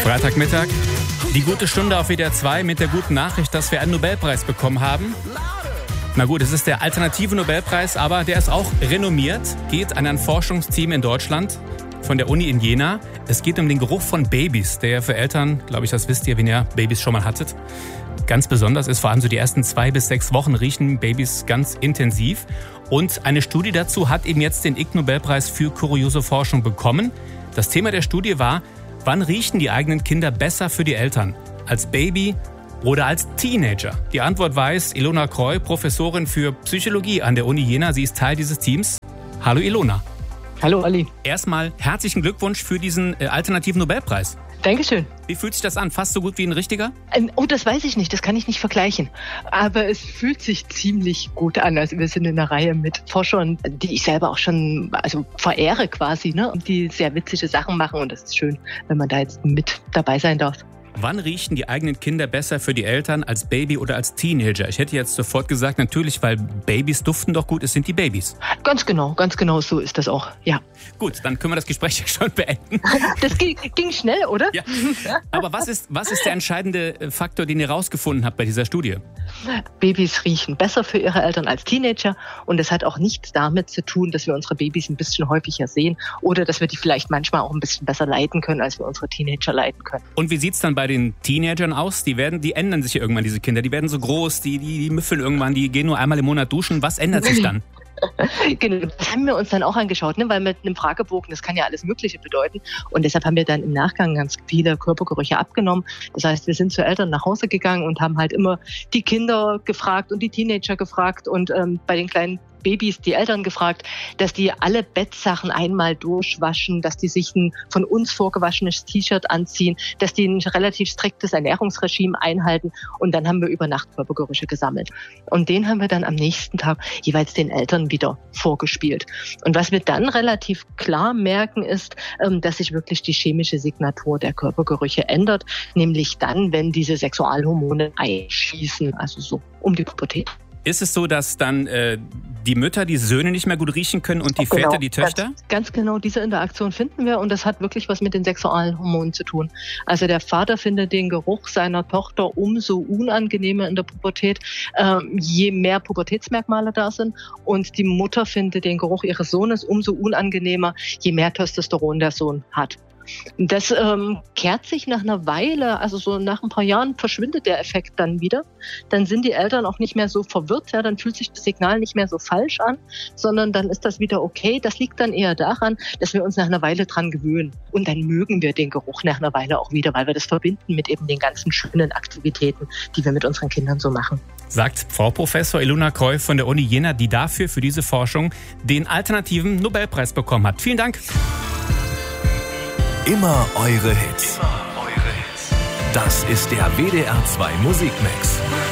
Freitagmittag, die gute Stunde auf WDR 2 mit der guten Nachricht, dass wir einen Nobelpreis bekommen haben. Na gut, es ist der alternative Nobelpreis, aber der ist auch renommiert, geht an ein Forschungsteam in Deutschland von der Uni in Jena. Es geht um den Geruch von Babys, der für Eltern, glaube ich, das wisst ihr, wenn ihr Babys schon mal hattet, ganz besonders ist. Vor allem so die ersten 2 bis 6 Wochen riechen Babys ganz intensiv. Und eine Studie dazu hat eben jetzt den Ig-Nobelpreis für kuriose Forschung bekommen. Das Thema der Studie war, wann riechen die eigenen Kinder besser für die Eltern? Als Baby oder als Teenager? Die Antwort weiß Ilona Kreu, Professorin für Psychologie an der Uni Jena. Sie ist Teil dieses Teams. Hallo Ilona. Hallo Ali. Erstmal herzlichen Glückwunsch für diesen alternativen Nobelpreis. Dankeschön. Wie fühlt sich das an? Fast so gut wie ein richtiger? Oh, das weiß ich nicht. Das kann ich nicht vergleichen. Aber es fühlt sich ziemlich gut an. Also wir sind in einer Reihe mit Forschern, die ich selber auch schon verehre quasi, ne? Die sehr witzige Sachen machen. Und das ist schön, wenn man da jetzt mit dabei sein darf. Wann riechen die eigenen Kinder besser für die Eltern, als Baby oder als Teenager? Ich hätte jetzt sofort gesagt, natürlich, weil Babys duften doch gut, es sind die Babys. Ganz genau so ist das auch, ja. Gut, dann können wir das Gespräch ja schon beenden. Das ging schnell, oder? Ja. Aber was ist der entscheidende Faktor, den ihr rausgefunden habt bei dieser Studie? Babys riechen besser für ihre Eltern als Teenager und das hat auch nichts damit zu tun, dass wir unsere Babys ein bisschen häufiger sehen oder dass wir die vielleicht manchmal auch ein bisschen besser leiten können, als wir unsere Teenager leiten können. Und wie sieht's dann bei den Teenagern aus? Die ändern sich ja irgendwann, diese Kinder. Die werden so groß, die müffeln irgendwann, die gehen nur einmal im Monat duschen. Was ändert sich dann? Genau, das haben wir uns dann auch angeschaut, ne? Weil mit einem Fragebogen, das kann ja alles Mögliche bedeuten. Und deshalb haben wir dann im Nachgang ganz viele Körpergerüche abgenommen. Das heißt, wir sind zu Eltern nach Hause gegangen und haben halt immer die Kinder gefragt und die Teenager gefragt und bei den kleinen Babys die Eltern gefragt, dass die alle Bettsachen einmal durchwaschen, dass die sich ein von uns vorgewaschenes T-Shirt anziehen, dass die ein relativ striktes Ernährungsregime einhalten. Und dann haben wir über Nacht Körpergerüche gesammelt. Und den haben wir dann am nächsten Tag jeweils den Eltern wieder vorgespielt. Und was wir dann relativ klar merken, ist, dass sich wirklich die chemische Signatur der Körpergerüche ändert, nämlich dann, wenn diese Sexualhormone einschießen, also so um die Pubertät. Ist es so, dass dann die Mütter die Söhne nicht mehr gut riechen können und die Väter die Töchter? Ganz genau, diese Interaktion finden wir und das hat wirklich was mit den Sexualhormonen zu tun. Also der Vater findet den Geruch seiner Tochter umso unangenehmer in der Pubertät, je mehr Pubertätsmerkmale da sind, und die Mutter findet den Geruch ihres Sohnes umso unangenehmer, je mehr Testosteron der Sohn hat. Das kehrt sich nach einer Weile, also so nach ein paar Jahren verschwindet der Effekt dann wieder. Dann sind die Eltern auch nicht mehr so verwirrt, ja, dann fühlt sich das Signal nicht mehr so falsch an, sondern dann ist das wieder okay. Das liegt dann eher daran, dass wir uns nach einer Weile dran gewöhnen. Und dann mögen wir den Geruch nach einer Weile auch wieder, weil wir das verbinden mit eben den ganzen schönen Aktivitäten, die wir mit unseren Kindern so machen. Sagt Frau Professor Ilona Kreu von der Uni Jena, die dafür für diese Forschung den alternativen Nobelpreis bekommen hat. Vielen Dank. Immer eure Hits. Das ist der WDR 2 Musikmix.